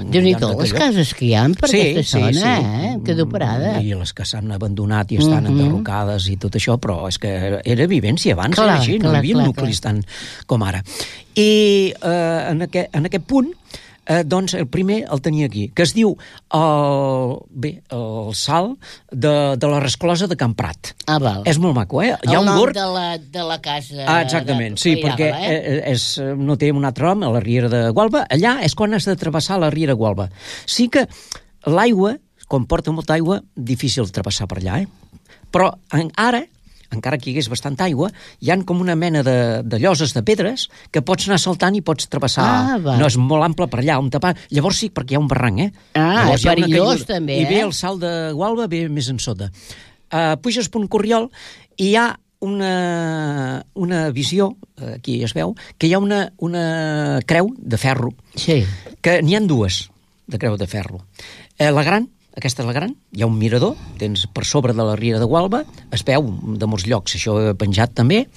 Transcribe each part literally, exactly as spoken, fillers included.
Déu-n'hi-do, les cases que hi ha per sí, aquesta sí, zona, sí. eh? Que operada. I les que s'han abandonat i estan mm-hmm. enderrocades i tot això, però és que era vivència abans, clar, era així, clar, no hi havia clar, nuclis clar. tant com ara. I eh, en, aquest, en aquest punt, eh, doncs el primer el tenia aquí, que es diu el, bé, el salt de, de la resclosa de Camprat. Ah, val. És molt maco, eh? Hi ha el un nom gorg... de la, de la casa... Ah, exactament, de... sí, Pairava, perquè eh? és, no té un altre nom, a la Riera de Gualba. Allà és quan has de travessar la Riera de Gualba. Sí que l'aigua, quan porta molta aigua, difícil travessar per allà, eh? Però en, ara, encara que hi hagués bastanta aigua, hi han com una mena de, de lloses de pedres que pots anar saltant i pots travessar. Ah, no és molt ample per allà on tapar. Llavors sí, perquè hi ha un barranc, eh? Ah, Llavors, és perillós també, eh? I ve eh? el salt de Gualba, ve més en sota. Uh, puges per un corriol i hi ha una, una visió, aquí es veu, que hi ha una, una creu de ferro. Sí. Que n'hi ha dues de creu de ferro. Eh, la gran, aquesta és la gran, hi ha un mirador, tens per sobre de la Riera de Gualba, es veu de molts llocs, això he penjat també.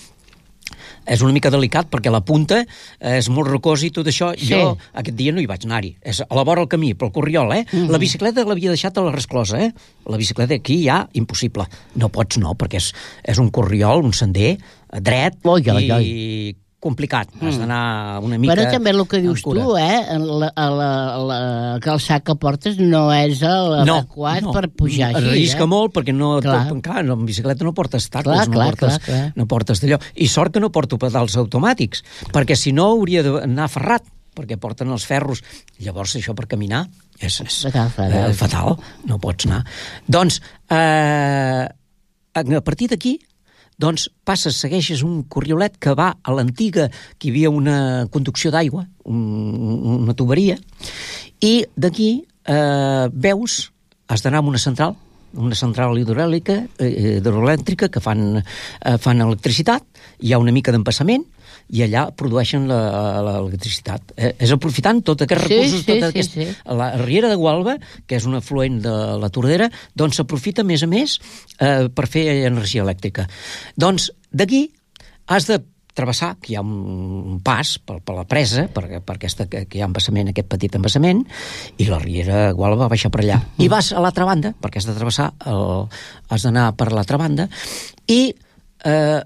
És una mica delicat perquè la punta és molt rocós i tot això. Sí. Jo aquest dia no hi vaig anar-hi. És a la vora del camí, pel corriol, eh? Mm-hmm. La bicicleta l'havia deixat a la resclosa, eh? La bicicleta aquí ja, impossible. No pots, no, perquè és, és un corriol, un sender dret oi, oi, oi. i complicat. Has d'anar una mica... Però també el que dius tu, eh? La, la, la calçat que portes no és l'adequat no, no. per pujar així. Risca eh? molt perquè no, clar. Tot, clar, en bicicleta no portes tacos, clar, no, clar, portes, clar, clar. no portes d'allò. I sort que no porto pedals automàtics, perquè si no hauria d'anar ferrat, perquè porten els ferros. Llavors això per caminar és, és fatal, fatal. Eh, fatal, no pots anar. Doncs, eh, a partir d'aquí, doncs passes, segueixes un corriolet que va a l'antiga, que hi havia una conducció d'aigua, un, una tuberia, i d'aquí eh, veus, has d'anar a una central, una central hidroelèctrica, eh, hidroelèctrica que fan, eh, fan electricitat, hi ha una mica d'empassament, i allà produeixen l'electricitat. Eh, és aprofitant tots aquests sí, recursos, sí, tota sí, aquesta... Sí. La Riera de Gualba, que és un afluent de la Tordera, doncs s'aprofita, a més a més, eh, per fer energia elèctrica. Doncs d'aquí has de travessar, que hi ha un pas per, per la presa, per, per aquesta, que hi ha embassament, aquest petit embassament, i la Riera de Gualba va baixar per allà. Mm. I vas a l'altra banda, perquè has de travessar, el, has d'anar per l'altra banda, i... Eh,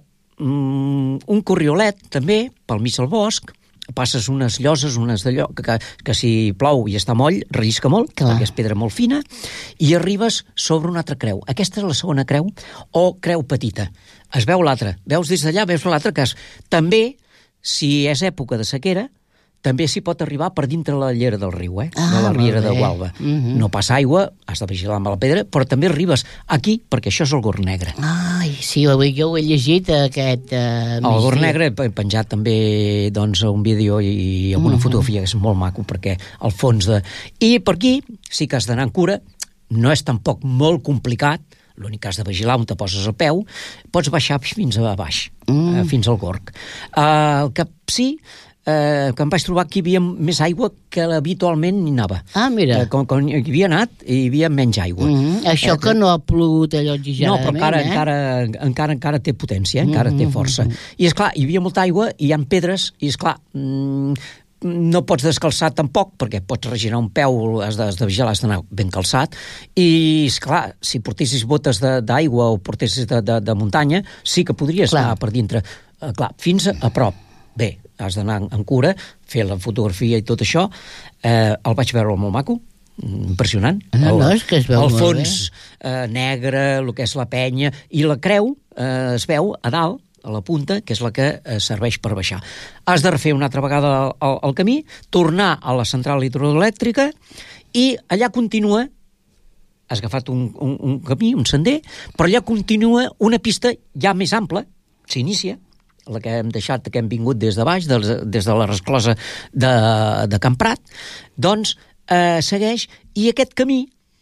un corriolet també pel mig del bosc, passes unes lloses, unes d'allò, que, que, que si plou i està moll, rellisca molt, clar. Perquè és pedra molt fina, i arribes sobre una altra creu. Aquesta és la segona creu, o creu petita. Es veu l'altra. Veus des d'allà, veus l'altra, que és... També, si és època de sequera, també s'hi pot arribar per dintre la llera del riu, eh? Ah, de la Riera de bé. Gualba. Mm-hmm. No passa aigua, has de vigilar amb la pedra, però també arribes aquí, perquè això és el Gorg Negre. Ai, sí, avui jo ho he llegit, aquest... Uh, el Gorg Negre he penjat també doncs, un vídeo i alguna mm-hmm. fotografia que és molt maco, perquè al fons de... I per aquí sí que has d'anar amb cura, no és tampoc molt complicat, l'únic que has de vigilar on te poses el peu, pots baixar fins a baix, mm. eh, fins al Gorg. Uh, el que sí... Eh, que em vaig trobar que hi havia més aigua que habitualment hi anava. Ah, mira. Eh, quan, quan hi havia anat, hi havia menys aigua. Mm-hmm. Això eh, que no ha plogut allò exageradament, no, però encara, eh? encara, encara, encara té potència, eh? encara mm-hmm. té força. I, esclar, hi havia molta aigua, i hi ha pedres, i, esclar, mm, no pots descalçar tampoc, perquè pots regirar un peu, has de, has de vigilar, has d'anar ben calçat, i, esclar, si portessis botes d'aigua o portessis de, de, de muntanya, sí que podries clar. anar per dintre. Eh, clar, fins a, a prop. Bé, has d'anar en cura, fer la fotografia i tot això. Eh, el vaig veure molt maco, impressionant. No, el, no, és que es veu el molt fons eh, negre, el que és la penya, i la creu eh, es veu a dalt, a la punta, que és la que eh, serveix per baixar. Has de refer una altra vegada el, el camí, tornar a la central hidroelèctrica, i allà continua, has agafat un, un, un camí, un sender, però allà continua una pista ja més ampla, s'inicia, la que hem deixat, que hem vingut des de baix, des, des de la resclosa de, de Camprat, doncs eh, segueix, i aquest camí,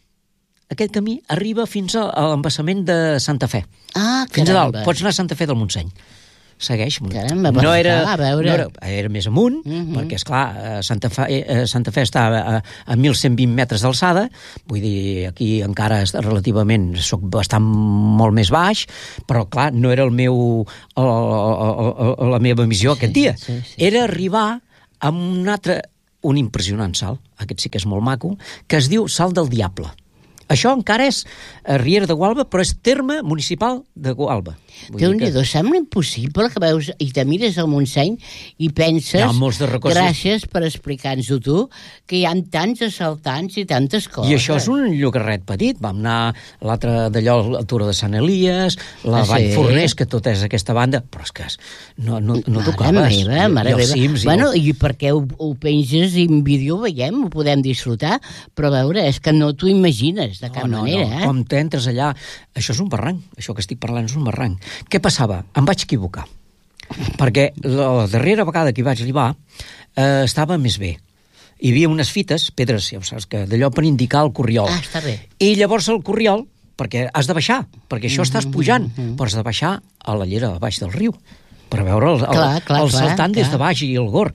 aquest camí arriba fins a, a l'embassament de Santa Fe. Ah, fins a dalt, caramba. pots anar a Santa Fe del Montseny. Segueix. Caramba, no era, a veure. no era, era més amunt, mm-hmm. perquè, esclar, Santa Fe, eh, Santa Fe està a, a mil cent vint metres d'alçada, vull dir, aquí encara relativament soc bastant molt més baix, però, clar, no era el meu, el, el, el, la meva missió sí, aquest dia. Sí, sí, era arribar a un altre un impressionant salt, aquest sí que és molt maco, que es diu Salt del Diable. Això encara és a Riera de Gualba, però és terme municipal de Gualba. Déu-n'hi-do, que... sembla impossible que veus i te mires al Montseny i penses, gràcies per explicar-nos-ho tu, que hi ha tants assaltants i tantes coses. I això és un llogarret petit. Vam anar l'altre d'allò, a Tura de Sant Elies, la ah, Vall sí. Forners, que tot és aquesta banda, però és que no, no, no tocaves. Mare meva, mare meva. Bueno, i, el... i per què ho, ho penges i en vídeo ho veiem, ho podem disfrutar, però a veure, és que no t'ho imagines de cap no, no, manera, no. eh? Com t'entres allà, això és un barranc, això que estic parlant és un barranc. Què passava? Em vaig equivocar, perquè la darrera vegada que hi vaig arribar eh, estava més bé. Hi havia unes fites, pedres, ja ho saps, que d'allò per indicar el corriol. Ah, està bé. I llavors el corriol, perquè has de baixar, perquè això mm-hmm, estàs pujant, mm-hmm. però has de baixar a la llera de baix del riu, per veure el, el, clar, clar, el saltant clar, des de baix i el gorg.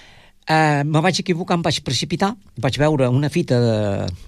Eh, me vaig equivocar, em vaig precipitar, vaig veure una fita de,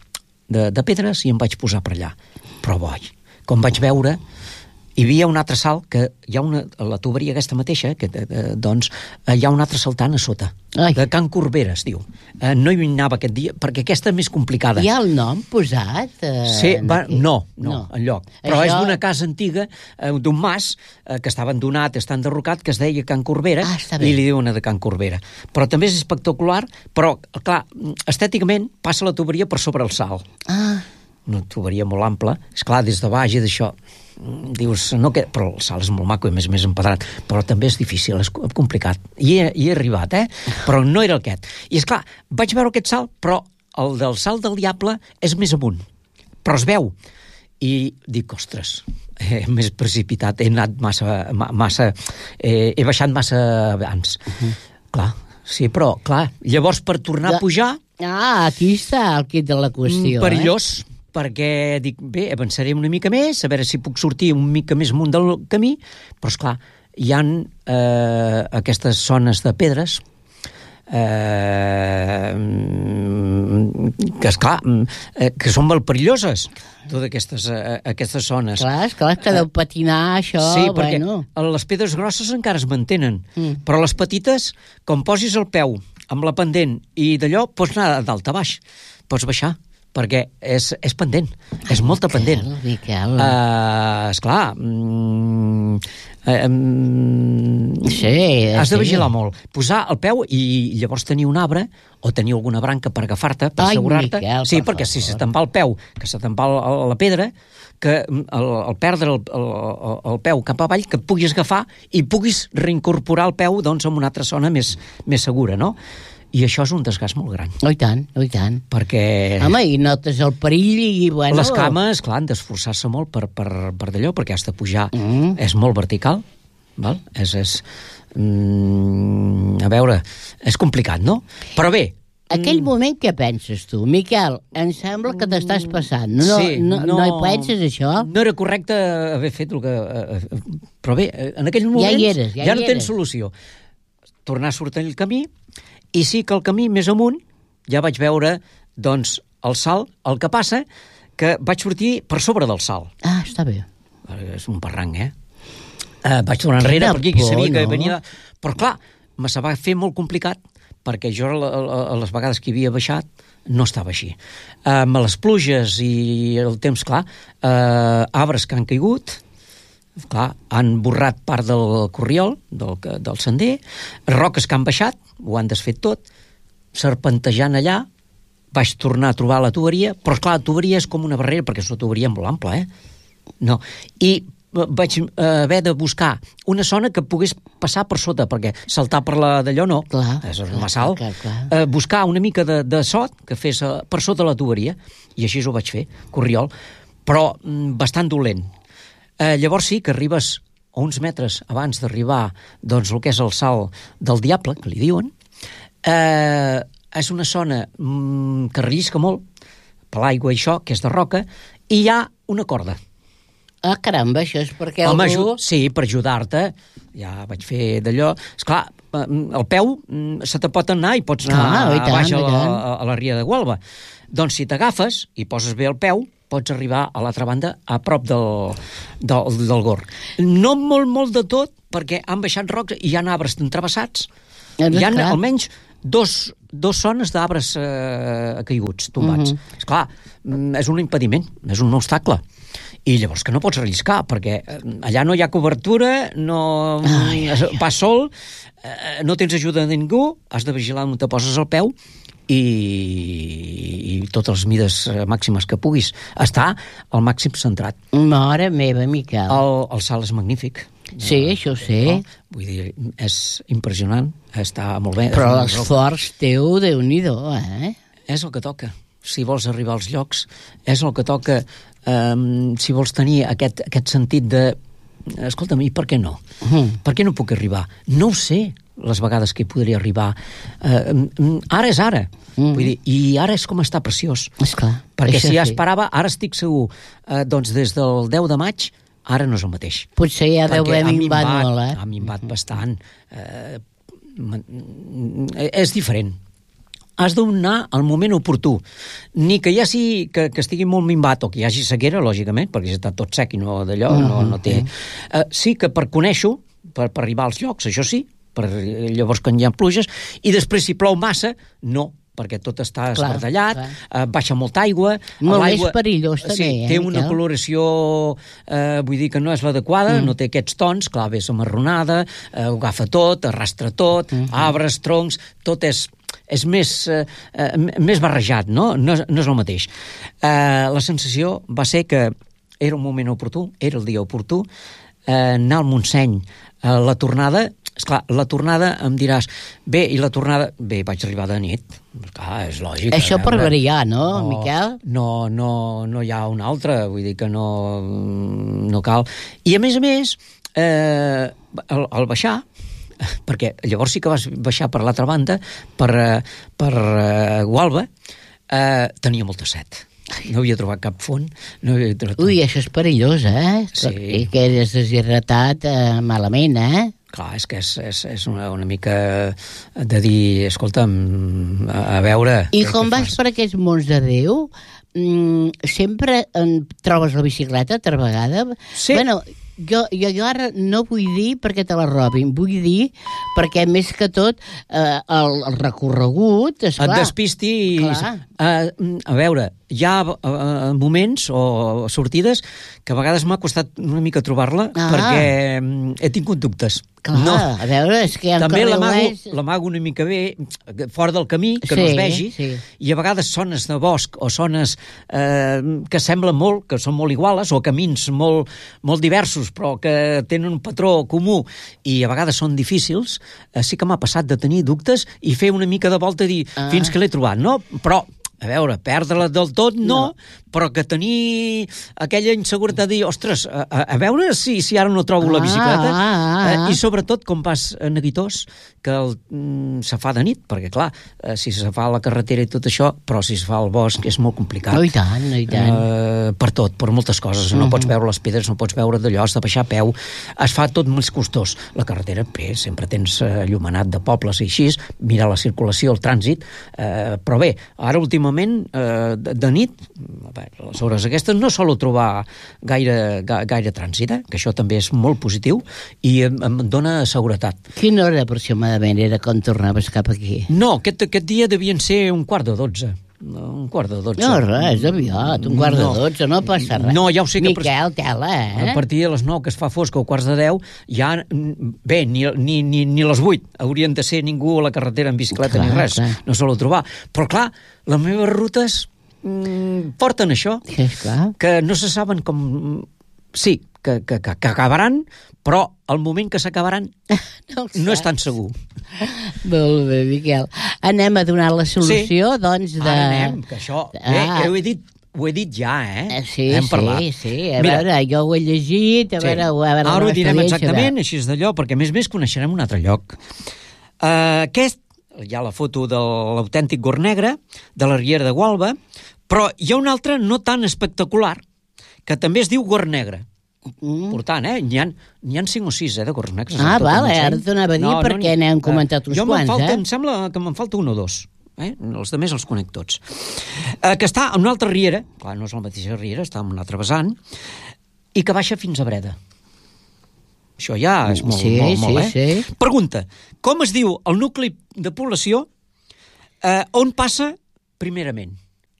de, de pedres i em vaig posar per allà. Però boi, com vaig veure, hi havia un altre salt, que hi ha una, la tuberia aquesta mateixa, que eh, doncs hi ha un altre saltant a sota, Ai. de Can Corbera, es diu. Eh, no hi anava aquest dia, perquè aquesta és més complicada. Hi ha el nom posat? Eh, sí, va, no, no, no, enlloc. Però Això... és d'una casa antiga, eh, d'un mas, eh, que estava endonat, està enderrocat, que es deia Can Corbera, ah, i li diuen de Can Corbera. Però també és espectacular, però, clar, estèticament passa la tuberia per sobre el salt. Ah. Una tuberia molt ampla. Esclar, des de baix i d'això dius, no, que... però el salt és molt maco i més més empedrat, però també és difícil, és complicat. I he, hi he arribat, eh? Però no era aquest. I esclar, vaig veure aquest salt, però el del Salt del Diable és més amunt, però es veu. I dic, ostres, eh, més precipitat, he anat massa, massa eh, he baixat massa abans. Uh-huh. Clar, sí, però, clar, llavors per tornar de... a pujar... Ah, aquí està el quid de la qüestió, perillós, eh? Perquè dic, bé, avançaré una mica més, a veure si puc sortir una mica més amunt del camí, però, esclar, hi ha eh, aquestes zones de pedres eh, que, esclar, eh, que són molt perilloses, totes aquestes, eh, aquestes zones. Clar, esclar, que deu patinar això, sí, perquè bueno. les pedres grosses encara es mantenen, mm. però les petites, com posis el peu amb la pendent i d'allò, pots anar d'alt a baix, pots baixar, perquè és, és pendent, és molta pendent. Miquel, uh, esclar, mm, um, sí, has de sí. vigilar molt. Posar el peu i llavors tenir un arbre o tenir alguna branca per agafar-te, per assegurar-te. Sí, perquè si se te'n va el peu, que se te'n va la pedra, que el, el perdre el, el, el peu cap avall, que et puguis agafar i puguis reincorporar el peu doncs, en una altra zona més, més segura, no? I això és un desgast molt gran. Oh, i tant, oh, i tant. Perquè... Home, i notes el perill i, bueno... Les cames, clar, han d'esforçar-se molt per, per, per d'allò, perquè has de pujar. Mm. És molt vertical, val? És... és mm, a veure, és complicat, no? Però bé... Aquell moment què penses tu? Miquel, em sembla que t'estàs passant. No, sí, no, no, no hi penses, això? No era correcte haver fet el que... Però bé, en aquell moment ja, hi eres, ja, ja hi no tens solució. Tornar a sortir el camí. I sí que el camí més amunt ja vaig veure, doncs, el salt, el que passa que vaig sortir per sobre del salt. Ah, està bé. És un barranc, eh? Uh, vaig tornar enrere per aquí, que sabia que venia... Però, clar, me se va fer molt complicat, perquè jo, a, a, a les vegades que havia baixat, no estava així. Uh, amb les pluges i el temps, clar, uh, arbres que han caigut... Clar, han borrat part del corriol, del, del sender, roques que han baixat, ho han desfet tot, serpentejant allà, vaig tornar a trobar la tuberia, però clar, la tuberia és com una barrera, perquè és una tuberia molt ampla, eh? No. I vaig eh, haver de buscar una zona que pogués passar per sota, perquè saltar per la d'allò no, clar, és clar, massa alt. clar, clar. Eh, buscar una mica de, de sot que fes eh, per sota la tuberia, i així ho vaig fer, corriol, però mm, bastant dolent. Eh, llavors sí que arribes a uns metres abans d'arribar doncs el que és el Salt del Diable, que li diuen. Eh, és una zona mm, que rellisca molt per l'aigua i això, que és de roca, i hi ha una corda. Ah, caramba, això és perquè Home, algú... Sí, per ajudar-te. Ja vaig fer d'allò... Esclar, el peu se te pot anar i pots anar ah, i tant, baix a la, tant. a la Ria de Gualba. Doncs si t'agafes i poses bé el peu, pots arribar a l'altra banda a prop del, del, del Gorg. No molt, molt de tot, perquè han baixat rocs i hi ha arbres entrevessats. Ja, hi ha clar. almenys dos, dos zones d'arbres eh, caiguts, tombats. Mm-hmm. Esclar, és un impediment, és un obstacle. I llavors que no pots relliscar, perquè allà no hi ha cobertura, no ai, ai, ai. vas sol, eh, no tens ajuda de ningú, has de vigilar on te poses al peu i, i totes les mides màximes que puguis estar al màxim centrat. Mare meva, Miquel. El, el salt és magnífic. Sí, no, això ho sé. No? Vull dir, és impressionant, està molt bé. Però l'esforç teu, Déu-n'hi-do, eh? És el que toca. Si vols arribar als llocs, és el que toca. Um, si vols tenir aquest, aquest sentit de escolta'm, i per què no? Mm. Per què no puc arribar? No ho sé, les vegades que hi podria arribar. Uh, ara és ara. Mm. Vull dir, i ara és com està preciós. Esclar. Perquè si ja sí. esperava, ara estic segur, uh, doncs des del deu de maig, ara no és el mateix. Potser ja deu haver minvat molt, eh? Ha minvat bastant. Uh, és diferent. Has de donar el moment oportú. Ni que ja sigui que, que estigui molt minvat o que hi hagi sequera, lògicament, perquè està tot sec i no d'allò, uh-huh. no, no té... Uh, sí que per conèixer-ho, per, per arribar als llocs, això sí, per, llavors quan hi ha pluges, i després si plou massa, no, perquè tot està esbardellat, uh, baixa molta aigua... Molt més perillós, també, sí, eh? Té una Miquel? Coloració, uh, vull dir que no és l'adequada, mm. no té aquests tons, clar, és amarronada, uh, ho agafa tot, arrastra tot, mm-hmm. arbres, troncs, tot és... és més, eh, més barrejat, no? No, no és el mateix. Eh, la sensació va ser que era un moment oportú, era el dia oportú, eh, anar al Montseny, eh, la tornada, esclar, la tornada em diràs, bé, i la tornada... Bé, vaig arribar de nit, clar, és lògic. Això per variar, no, no, Miquel? No, no, no hi ha una altra, vull dir que no, no cal. I a més a més, eh, al, al baixar, perquè llavors sí que vas baixar per l'altra banda, per, per uh, Gualba, uh, tenia molta set. No havia trobat cap font. No havia trobat... Ui, això és perillós, eh? Sí. I que eres deshidratat uh, malament, eh? Clar, és que és, és, és una, una mica de dir, escolta'm, a, a veure... I com vas fas? Per aquests mons de Déu, mm, sempre en trobes la bicicleta, altra vegada? Sí. Bueno, jo, jo, jo ara no vull dir perquè te la robin, vull dir perquè més que tot eh, el, el recorregut, esclar... Et despisti i... Uh, a veure, hi ha uh, moments o sortides que a vegades m'ha costat una mica trobar-la ah. perquè um, he tingut dubtes. Clar, no. A veure, és que... També l'amago és... una mica bé, fora del camí, que sí, no es vegi, sí. I a vegades zones de bosc o zones eh, que semblen molt, que són molt iguales, o camins molt, molt diversos, però que tenen un patró comú i a vegades són difícils, eh, sí que m'ha passat de tenir dubtes i fer una mica de volta i dir, ah. fins que l'he trobat, no? Però... A veure, perdre-la del tot no, no, però que tenir aquella inseguretat de dir, ostres, a, a veure si, si ara no trobo ah, la bicicleta. Ah, ah, ah. Eh, I sobretot, com vas a neguitós, que el, mm, se fa de nit, perquè clar, eh, si se fa a la carretera i tot això, però si se fa al bosc és molt complicat. No, i tant, no, i tant. Eh, per tot, per moltes coses. No uh-huh. pots veure les pedres, no pots veure d'allò, has de baixar a peu, es fa tot més costós. La carretera, bé, sempre tens eh, llumenat de pobles i així, mirar la circulació, el trànsit, eh, però bé, ara últimament moment eh, de, de nit, a les hores aquestes no solo trobar gaire, ga, gaire trànsit, eh? Que això també és molt positiu i em, em dona seguretat. Quina hora aproximadament era quan tornaves cap aquí? No, aquest, aquest dia devien ser un quart de dotze. Un quart de dotze. No, res, aviat, un quart no, de dotze, no passa res. No, ja ho sé que... Miquel, tela, eh? A partir de les nou que es fa fosca o quarts de deu, ja, bé, ni, ni, ni, ni les vuit haurien de ser ningú a la carretera en bicicleta clar, ni res, clar. No se l'ho trobar. Però clar, les meves rutes mm, porten això, sí, clar. Que no se saben com... Sí, que, que, que, que acabaran, però al moment que s'acabaran no, no és tan segur. Molt bé, Miquel. Anem a donar la solució, sí. doncs, de... Ara anem, que això... Ah. Eh, ho he dit... Ho he dit ja, eh? Sí, Hem sí, sí. A Mira, veure, jo ho he llegit, a sí. veure... A veure ara ho direm exactament, així és d'allò, perquè a més a més coneixerem un altre lloc. Uh, aquest, hi ha la foto de l'autèntic Gornegre, de la Riera de Gualba, però hi ha un altre no tan espectacular, que també es diu Gornegre. Mm. Portant, eh? N'hi ha, n'hi ha cinc o sis, eh, de gorrs negres. Ah, vale, ara t'ho anava a dir no, perquè no, n'hem comentat uns jo quants, falta, eh? Em sembla que me'n falta un o dos. Eh? Els de més els conec tots. Eh, que està en una altra riera, clar, no és la mateixa riera, està en un altre vessant, i que baixa fins a Breda. Això ja és molt, sí, molt, molt, sí, eh? Sí. Pregunta, com es diu el nucli de població Uh, on passa, primerament?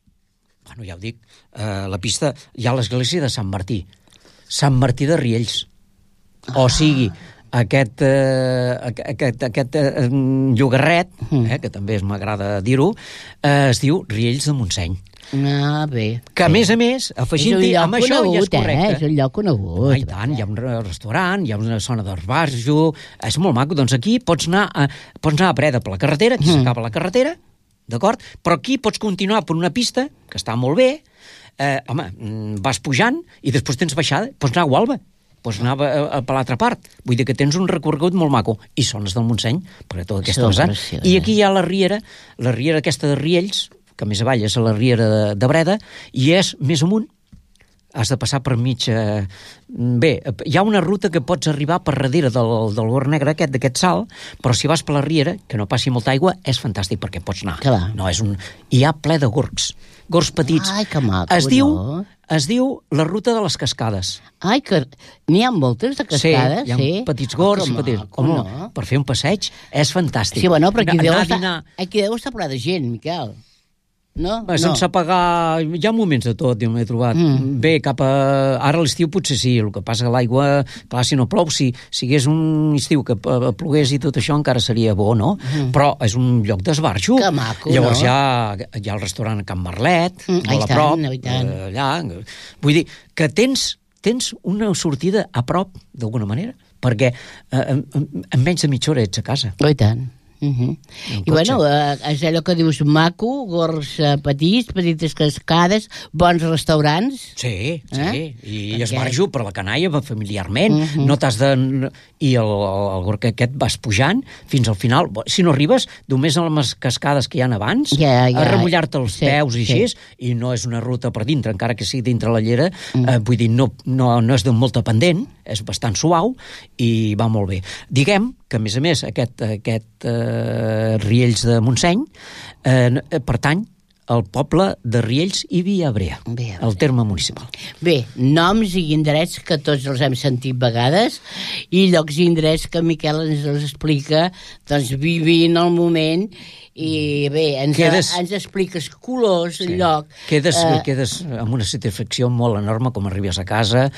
Bueno, ja ho dic, uh, la pista, hi ha l'església de Sant Martí. Sant Martí de Riells. Ah. O sigui, aquest, uh, aquest, aquest uh, llogarret, eh, que també m'agrada dir-ho, uh, es diu Riells de Montseny. Ah, bé. Que, a més a més, afegint-hi amb això conegut, ja és correcte. Eh? És un lloc conegut. Ah, i tant, hi ha un restaurant, hi ha una zona d'esbarjo, és molt maco. Doncs aquí pots anar a, pots anar a Breda per la carretera, aquí mm. s'acaba la carretera, d'acord? Però aquí pots continuar per una pista, que està molt bé, eh, home, vas pujant i després tens baixada, pots anar a Gualba, pots anar a, a, a l'altra part. Vull dir que tens un recorregut molt maco. I zones del Montseny, perquè tota aquesta vessant. I aquí hi ha la riera, la riera aquesta de Riells, que més avall és a la riera de, de Breda, i és més amunt, has de passar per mig... Eh, bé, hi ha una ruta que pots arribar per darrere del, del Gorg Negre, aquest, d'aquest salt, però si vas per la riera, que no passi molta aigua, és fantàstic perquè pots anar. Clar. No, és un... Hi ha ple de gorgs, gorgs petits. Ai, que maco, es diu, no? Es diu la ruta de les cascades. Ai, que n'hi ha moltes de cascades, sí? Hi ha sí? petits gorgs oh, i petits... Maco, Home, no? Per fer un passeig és fantàstic. Sí, bueno, però aquí, anar, deu, anar, estar, dinar... aquí deu estar ple de gent, Miquel. No? Bé, sense no. pagar... Hi ha moments de tot, jo m'he trobat. Mm. Bé, cap a... Ara a l'estiu potser sí, el que passa que l'aigua... Clar, si no plou, si, si hagués un estiu que plogués i tot això encara seria bo, no? Mm. Però és un lloc d'esbarjo. Que maco, Llavors no? hi ha, hi ha el restaurant Can Marlet, mm, molt a prop, tant, eh, allà. Vull dir que tens, tens una sortida a prop, d'alguna manera, perquè eh, en, en menys de mitja hora ets a casa. Oh, i tant. Uh -huh. I bueno, eh, és allò que dius maco, gorgs eh, petits, petites cascades, bons restaurants. Sí, sí, eh? i Perquè... esbarjo per la canalla familiarment, uh -huh. no t'has de... I el, el gorg aquest vas pujant fins al final. Si no arribes, només amb les cascades que hi ha abans, ja, ja. a remullar-te els sí, peus i sí. així, i no és una ruta per dintre, encara que sigui dintre la llera, uh-huh. eh, vull dir, no, no, no és de molta pendent, és bastant suau i va molt bé. Diguem que, a més a més, aquest, aquest eh, Riells de Montseny eh, pertany al poble de Riells i Viabrea, el terme municipal. Bé, noms i indrets que tots els hem sentit vegades i llocs i indrets que Miquel ens els explica, doncs vivint el moment i bé, ens, quedes, ens expliques colors, sí. lloc... Quedes, eh, quedes amb una satisfacció molt enorme com arribes a casa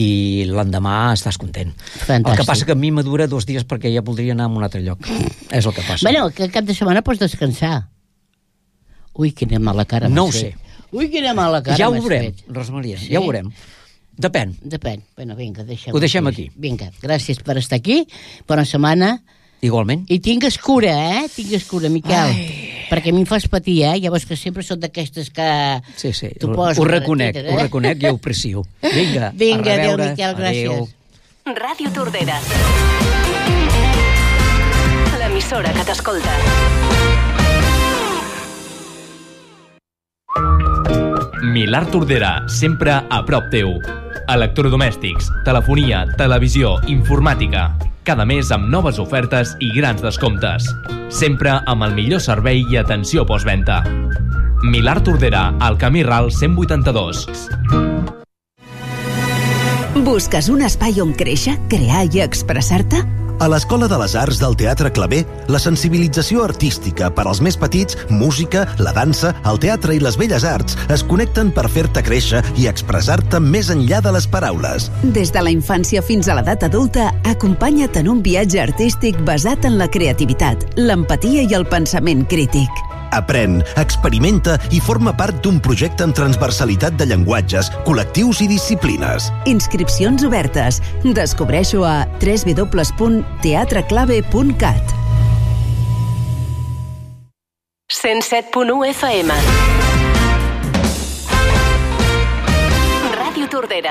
i l'endemà estàs content. Fantàstic. El que passa que a mi m'adura dos dies perquè ja voldria anar a un altre lloc. És el que passa. Bueno, que cap de setmana pots descansar. Ui, quina mala cara no m'has ho fet. sé. Ui, quina mala cara ja m'has ho veurem, fet. Rosmaria, sí? Ja ho veurem. Depèn. Depèn. Bueno, vinga, deixem ho deixem aquí. aquí. Vinga, gràcies per estar aquí. Bona setmana. Igualment. I tingues cura, eh? Tingues cura, Miquel. Ai. Perquè a mi em fas patir, eh? Llavors que sempre són d'aquestes que... Sí, sí, ho, ho reconec, eh? ho reconec i ho aprecio. Vinga, Vinga, a reveure. Adéu, Miquel, gràcies. Adéu. Ràdio Tordera. L'emissora que t'escolta. Milà Tordera, sempre a prop teu. Electrodomèstics, telefonia, televisió, informàtica. Cada mes amb noves ofertes i grans descomptes. Sempre amb el millor servei i atenció postventa. Milà Tordera, al Camí Ral cent vuitanta-dos. Busques un espai on créixer, crear i expressar-te? A l'Escola de les Arts del Teatre Claver, la sensibilització artística per als més petits, música, la dansa, el teatre i les belles arts es connecten per fer-te créixer i expressar-te més enllà de les paraules. Des de la infància fins a l'edat adulta, acompanya't en un viatge artístic basat en la creativitat, l'empatia i el pensament crític. Aprèn, experimenta i forma part d'un projecte amb transversalitat de llenguatges, col·lectius i disciplines. Inscripcions obertes. Descobreixo a w w w punt teatre clave punt cat. cent set punt u F M. Ràdio Tordera.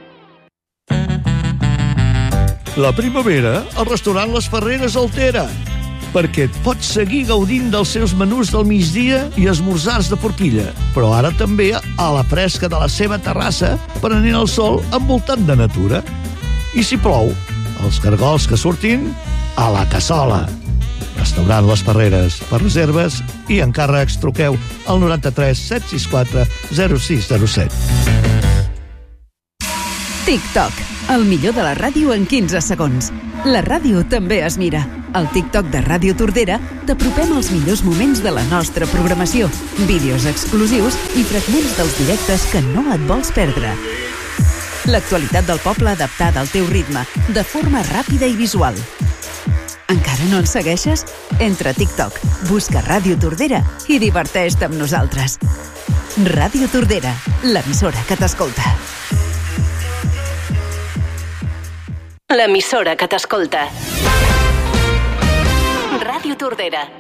La primavera, el restaurant Les Ferreres altera, perquè et pots seguir gaudint dels seus menús del migdia i esmorzars de forquilla, però ara també a la fresca de la seva terrassa, prenent el sol envoltat de natura. I si plou, els cargols que surtin a la cassola. Restaurant Les Ferreres. Per reserves i encàrrecs truqueu al noranta-tres set sis quatre zero sis zero set. TikTok, El millor de la ràdio en quinze segons. La ràdio també es mira. Al TikTok de Ràdio Tordera t'apropem els millors moments de la nostra programació, vídeos exclusius i fragments dels directes que no et vols perdre. L'actualitat del poble adaptada al teu ritme, de forma ràpida i visual. Encara no ens segueixes? Entra a TikTok, busca Ràdio Tordera i diverteix-te amb nosaltres. Ràdio Tordera, l'emissora que t'escolta. L'emissora que t'escolta. Ràdio Tordera.